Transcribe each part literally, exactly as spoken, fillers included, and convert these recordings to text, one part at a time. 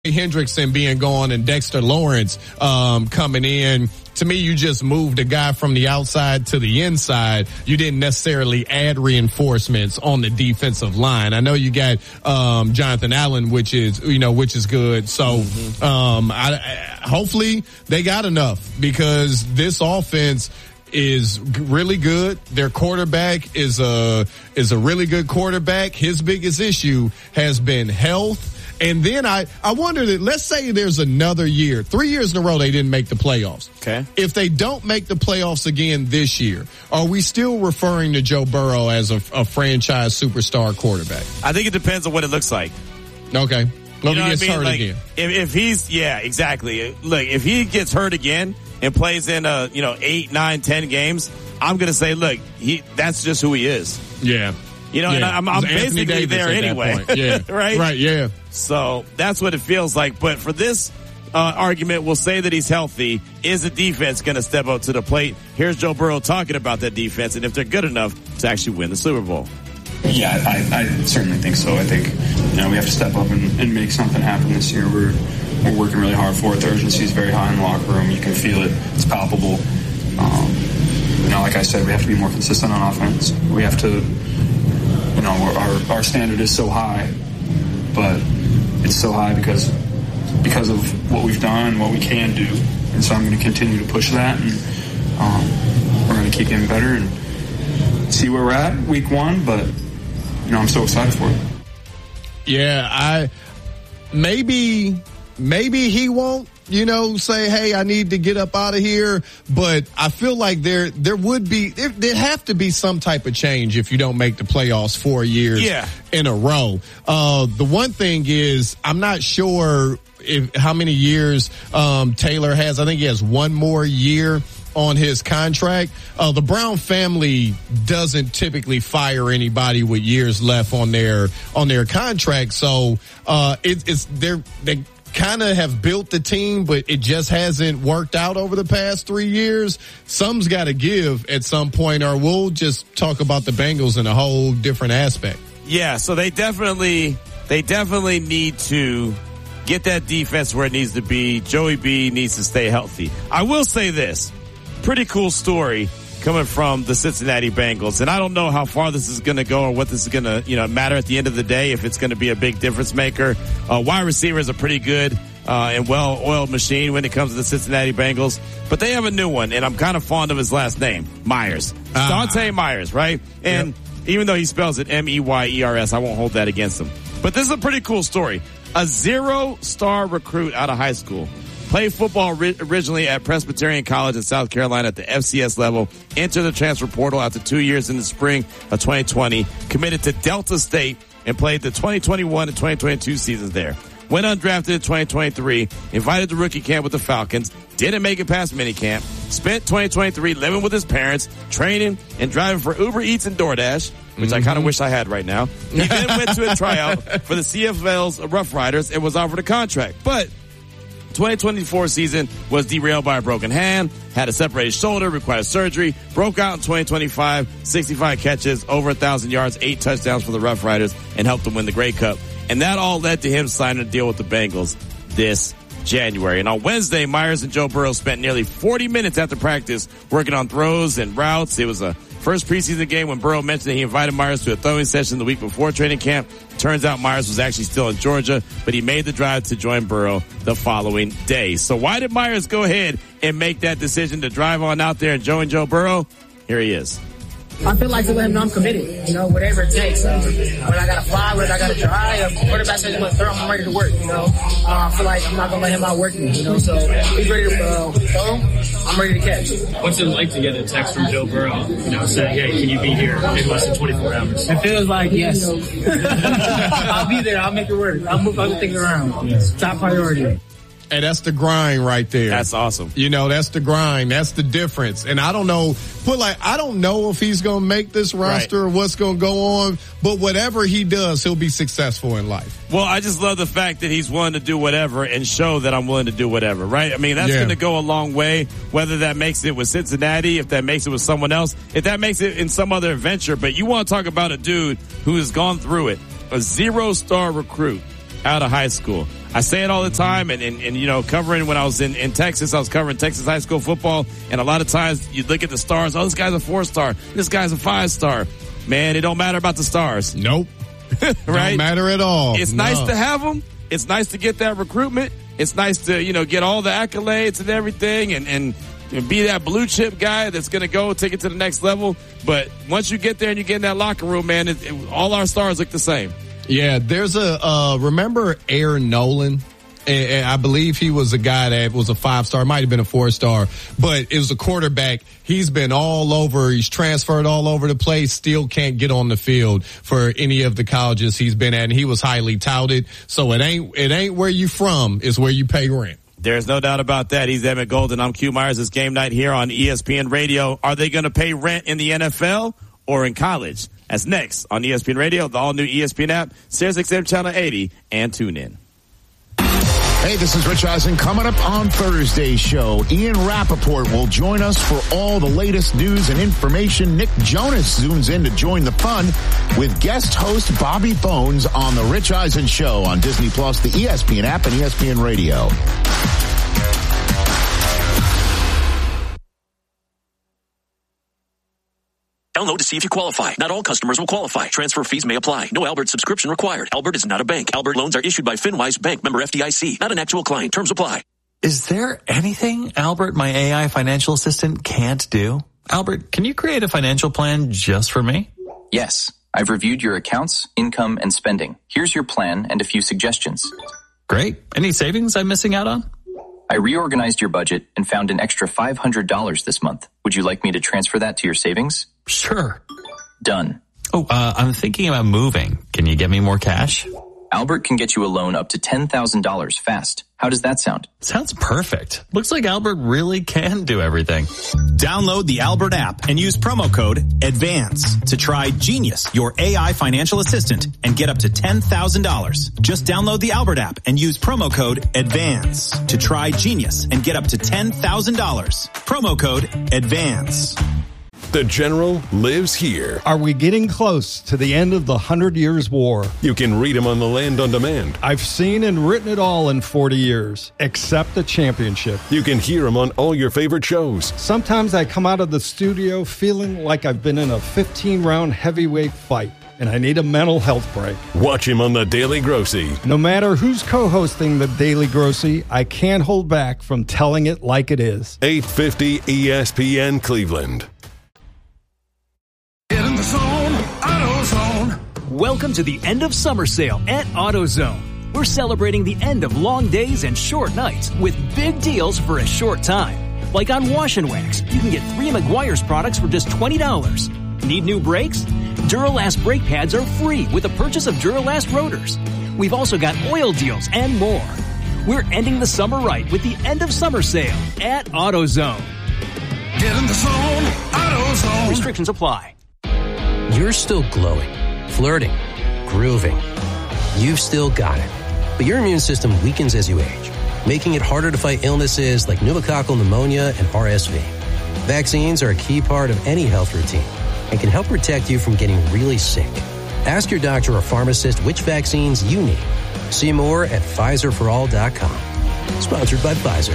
Hendrickson being gone and Dexter Lawrence um, coming in, to me, you just moved a guy from the outside to the inside. You didn't necessarily add reinforcements on the defensive line. I know you got um, Jonathan Allen, which is you know which is good. So mm-hmm. um, I, I, hopefully they got enough, because this offense is really good. Their quarterback is a is a really good quarterback. His biggest issue has been health. And then I, I wonder that, let's say there's another year, three years in a row they didn't make the playoffs. Okay. If they don't make the playoffs again this year, are we still referring to Joe Burrow as a, a franchise superstar quarterback? I think it depends on what it looks like. Okay. Well, you know he gets what I mean? hurt like, again. If, if he's, yeah, exactly. Look, if he gets hurt again and plays in, uh, you know, eight, nine, ten games, I'm going to say, look, he, that's just who he is. Yeah. You know, yeah. and I'm, I'm basically Davis there anyway. Yeah. right? Right, yeah. So that's what it feels like. But for this uh, argument, we'll say that he's healthy. Is the defense going to step up to the plate? Here's Joe Burrow talking about that defense and if they're good enough to actually win the Super Bowl. Yeah, I, I certainly think so. I think, you know, we have to step up and, and make something happen this year. We're, we're working really hard for it. The urgency is very high in the locker room. You can feel it. It's palpable. Um, you know, like I said, we have to be more consistent on offense. We have to... You know, our our standard is so high, but it's so high because because of what we've done, what we can do, and so I'm going to continue to push that, and um, we're going to keep getting better and see where we're at week one. But you know, I'm so excited for it. Yeah, I maybe maybe he won't. You know, say, hey, I need to get up out of here. But I feel like there there would be, there, there'd have to be some type of change if you don't make the playoffs four years yeah. in a row. Uh, the one thing is, I'm not sure if how many years um, Taylor has. I think he has one more year on his contract. Uh, the Brown family doesn't typically fire anybody with years left on their on their contract. So uh, it, it's they're they. kind of have built the team, but it just hasn't worked out over the past three years. Some's got to give at some point, or we'll just talk about the Bengals in a whole different aspect. Yeah, so they definitely, they definitely need to get that defense where it needs to be. Joey B needs to stay healthy. I will say this, pretty cool story coming from the Cincinnati Bengals. And I don't know how far this is going to go or what this is going to, you know, matter at the end of the day, if it's going to be a big difference maker. Uh, wide receiver is a pretty good, uh, and well-oiled machine when it comes to the Cincinnati Bengals. But they have a new one, and I'm kind of fond of his last name, Myers. Uh, Dante Myers, right? And yep. even though he spells it M E Y E R S, I won't hold that against him. But this is a pretty cool story. A zero-star recruit out of high school. Played football ri- originally at Presbyterian College in South Carolina at the F C S level. Entered the transfer portal after two years in the spring of twenty twenty. Committed to Delta State and played the twenty twenty-one and twenty twenty-two seasons there. Went undrafted in twenty twenty-three. Invited to rookie camp with the Falcons. Didn't make it past minicamp. Spent twenty twenty-three living with his parents, training, and driving for Uber Eats and DoorDash, which mm-hmm. I kind of wish I had right now. He then went to a tryout for the C F L's Rough Riders and was offered a contract. But twenty twenty-four season was derailed by a broken hand, had a separated shoulder, required surgery, broke out in twenty twenty-five, sixty-five catches, over one thousand yards, eight touchdowns for the Rough Riders, and helped them win the Grey Cup. And that all led to him signing a deal with the Bengals this January. And on Wednesday, Myers and Joe Burrow spent nearly forty minutes after practice working on throws and routes. It was a first preseason game when Burrow mentioned that he invited Myers to a throwing session the week before training camp. Turns out Myers was actually still in Georgia, but he made the drive to join Burrow the following day. So why did Myers go ahead and make that decision to drive on out there and join Joe Burrow? Here he is. I feel like to let him know I'm committed, you know, whatever it takes. Um, when I got to fly, when I got to drive, quarterback says I'm going to throw, I'm ready to work, you know. Uh, I feel like I'm not going to let him outwork me, you know. So he's ready to uh, throw, I'm ready to catch. What's it like to get a text from Joe Burrow, you know, saying, hey, can you be here in less than twenty-four hours? It feels like, yes. I'll be there. I'll make it work. I'll move other things around. Yes. Top priority. Hey, that's the grind right there. That's awesome. You know, that's the grind. That's the difference. And I don't know, put like, I don't know if he's going to make this roster right. or what's going to go on, but whatever he does, he'll be successful in life. Well, I just love the fact that he's willing to do whatever and show that I'm willing to do whatever, right? I mean, that's yeah. going to go a long way, whether that makes it with Cincinnati, if that makes it with someone else, if that makes it in some other adventure. But you want to talk about a dude who has gone through it, a zero-star recruit out of high school. I say it all the time, and, and, and you know, covering when I was in, in Texas, I was covering Texas high school football, and a lot of times you look at the stars, oh, this guy's a four-star, this guy's a five-star. Man, it don't matter about the stars. Nope. Right? Don't matter at all. It's no. nice to have them. It's nice to get that recruitment. It's nice to, you know, get all the accolades and everything and, and, and be that blue chip guy that's going to go take it to the next level. But once you get there and you get in that locker room, man, it, it, all our stars look the same. Yeah, there's a, uh, remember Aaron Nolan? And I believe he was a guy that was a five-star, might have been a four-star, but it was a quarterback. He's been all over. He's transferred all over the place, still can't get on the field for any of the colleges he's been at, and he was highly touted. So it ain't, it ain't where you from, it's where you pay rent. There's no doubt about that. He's Emmett Golden. I'm Q Myers. It's game night here on E S P N Radio. Are they going to pay rent in the N F L or in college? That's next on E S P N Radio, the all-new E S P N app, Sirius X M Channel eighty, and tune in. Hey, this is Rich Eisen. Coming up on Thursday's show, Ian Rappaport will join us for all the latest news and information. Nick Jonas zooms in to join the fun with guest host Bobby Bones on The Rich Eisen Show on Disney Plus, the E S P N app, and E S P N Radio. Download to see if you qualify. Not all customers will qualify. Transfer fees may apply. No Albert subscription required. Albert is not a bank. Albert loans are issued by FinWise Bank, member F D I C. Not an actual client. Terms apply. Is there anything Albert, my A I financial assistant, can't do? Albert, can you create a financial plan just for me? Yes. I've reviewed your accounts, income, and spending. Here's your plan and a few suggestions. Great. Any savings I'm missing out on? I reorganized your budget and found an extra five hundred dollars this month. Would you like me to transfer that to your savings? Sure. Done. Oh, uh, I'm thinking about moving. Can you get me more cash? Albert can get you a loan up to ten thousand dollars fast. How does that sound? Sounds perfect. Looks like Albert really can do everything. Download the Albert app and use promo code ADVANCE to try Genius, your A I financial assistant, and get up to ten thousand dollars. Just download the Albert app and use promo code ADVANCE to try Genius and get up to ten thousand dollars. Promo code ADVANCE. The General lives here. Are we getting close to the end of the Hundred Years' War? You can read him on the Land on Demand. I've seen and written it all in forty years, except the championship. You can hear him on all your favorite shows. Sometimes I come out of the studio feeling like I've been in a fifteen-round heavyweight fight, and I need a mental health break. Watch him on The Daily Grossy. No matter who's co-hosting The Daily Grossy, I can't hold back from telling it like it is. eight fifty E S P N Cleveland. Get in the zone, AutoZone. Welcome to the end of summer sale at AutoZone. We're celebrating the end of long days and short nights with big deals for a short time. Like on Wash and Wax, you can get three Meguiar's products for just twenty dollars. Need new brakes? Duralast brake pads are free with the purchase of Duralast rotors. We've also got oil deals and more. We're ending the summer right with the end of summer sale at AutoZone. Get in the zone, AutoZone. Restrictions apply. You're still glowing, flirting, grooving. You've still got it. But your immune system weakens as you age, making it harder to fight illnesses like pneumococcal pneumonia and R S V. Vaccines are a key part of any health routine and can help protect you from getting really sick. Ask your doctor or pharmacist which vaccines you need. See more at Pfizer for all dot com. Sponsored by Pfizer.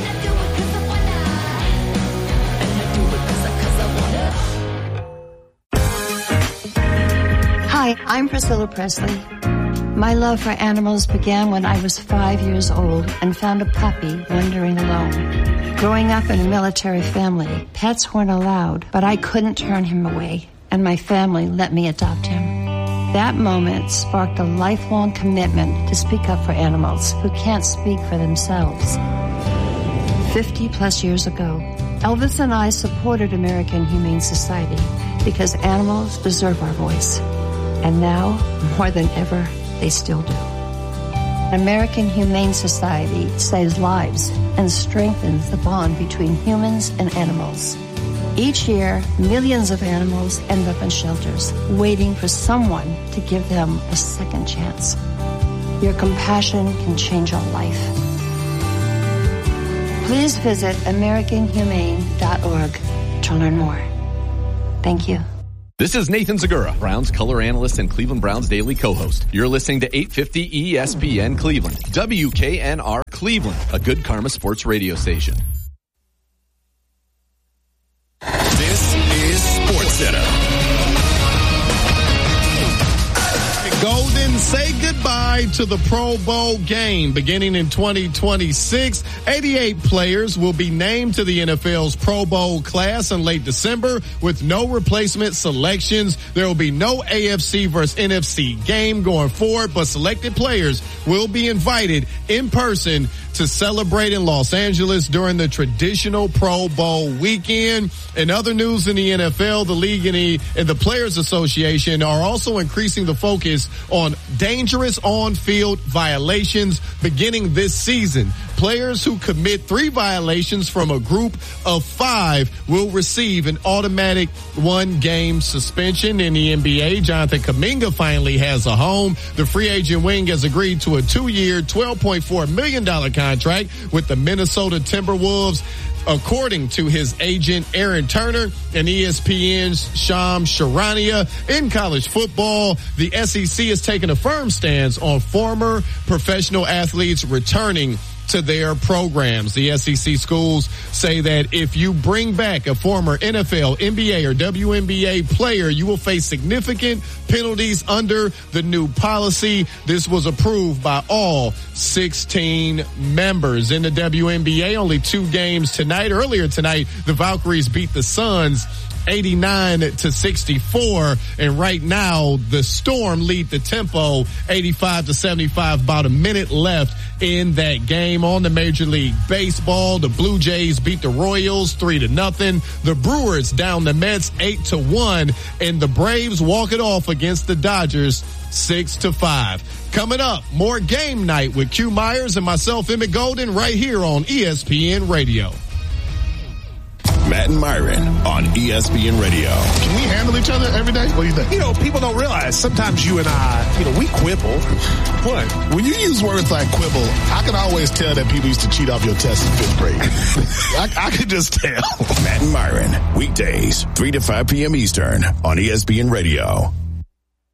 Hi, I'm Priscilla Presley. My love for animals began when I was five years old and found a puppy wandering alone. Growing up in a military family, pets weren't allowed, but I couldn't turn him away, and my family let me adopt him. That moment sparked a lifelong commitment to speak up for animals who can't speak for themselves. Fifty plus years ago, Elvis and I supported American Humane Society because animals deserve our voice. And now, more than ever, they still do. American Humane Society saves lives and strengthens the bond between humans and animals. Each year, millions of animals end up in shelters, waiting for someone to give them a second chance. Your compassion can change a life. Please visit American Humane dot org to learn more. Thank you. This is Nathan Zagura, Browns color analyst and Cleveland Browns daily co-host. You're listening to eight fifty E S P N Cleveland, W K N R Cleveland, a Good Karma sports radio station. This is SportsCenter. Golden, say goodbye to the Pro Bowl game beginning in twenty twenty-six. eighty-eight players will be named to the N F L's Pro Bowl class in late December with no replacement selections. There will be no A F C versus N F C game going forward, but selected players will be invited in person to celebrate in Los Angeles during the traditional Pro Bowl weekend. In other news in the N F L, the league and the, and the Players Association are also increasing the focus on dangerous on-field violations beginning this season. Players who commit three violations from a group of five will receive an automatic one-game suspension. In the N B A, Jonathan Kuminga finally has a home. The free agent wing has agreed to a two-year, twelve point four million dollars contract with the Minnesota Timberwolves, according to his agent Aaron Turner. And E S P N's Shams Charania. In college football, the S E C has taken a firm stance on former professional athletes returning to their programs. The S E C schools say that if you bring back a former N F L, N B A, or W N B A player, you will face significant penalties under the new policy. This was approved by all sixteen members. In the W N B A, only two games tonight. Earlier tonight, the Valkyries beat the Suns eighty-nine to sixty-four, and right now the Storm lead the tempo eighty-five to seventy-five, about a minute left in that game. On the Major League Baseball, the Blue Jays beat the Royals three to nothing. The Brewers down the Mets eight to one, and the Braves walk it off against the Dodgers six to five. Coming up, more Game Night with Q Myers and myself, Emmett Golden, right here on E S P N Radio. Matt and Myron on E S P N Radio. Can we handle each other every day? What do you think? You know, people don't realize sometimes you and I, you know, we quibble. What? When you use words like quibble, I can always tell that people used to cheat off your test in fifth grade. I, I can just tell. Matt and Myron, weekdays, three to five p.m. Eastern on E S P N Radio.